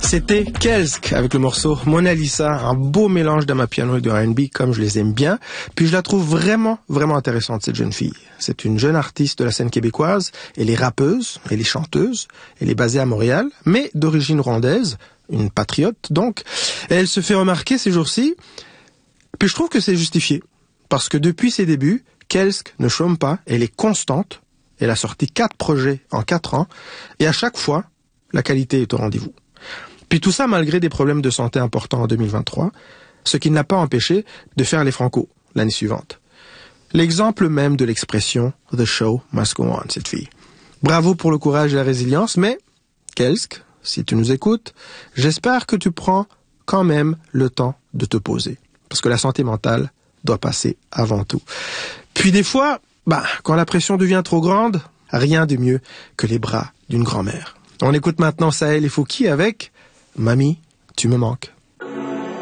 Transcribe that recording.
C'était Kelsk avec le morceau Mona Lisa, un beau mélange d'amapiano et de R&B comme je les aime bien. Puis je la trouve vraiment, vraiment intéressante cette jeune fille. C'est une jeune artiste de la scène québécoise. Elle est rappeuse, elle est chanteuse, elle est basée à Montréal, mais d'origine rwandaise, une patriote donc. Et elle se fait remarquer ces jours-ci. Puis je trouve que c'est justifié. Parce que depuis ses débuts, Kelsk ne chôme pas, elle est constante. Elle a sorti 4 projets en 4 ans. Et à chaque fois, la qualité est au rendez-vous. Puis tout ça malgré des problèmes de santé importants en 2023, ce qui ne l'a pas empêché de faire les Franco l'année suivante. L'exemple même de l'expression « The show must go on », cette fille. Bravo pour le courage et la résilience, mais, Kelsk, si tu nous écoutes, j'espère que tu prends quand même le temps de te poser. Parce que la santé mentale doit passer avant tout. Puis des fois, quand la pression devient trop grande, rien de mieux que les bras d'une grand-mère. On écoute maintenant Sahel et Fouki avec « Mamie, tu me manques ».